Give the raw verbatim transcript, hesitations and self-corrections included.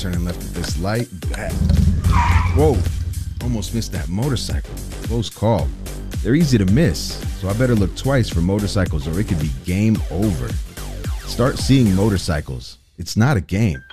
turning left at this light. Back. Whoa. Almost missed that motorcycle. Close call. They're easy to miss, so I better look twice for motorcycles or it could be game over. Start seeing motorcycles. It's not a game.